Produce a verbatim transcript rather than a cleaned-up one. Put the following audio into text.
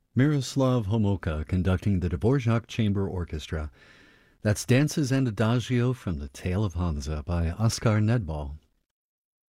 Miroslav Homolka conducting the Dvorak Chamber Orchestra. That's Dances and Adagio from the Tale of Hansa by Oskar Nedbal.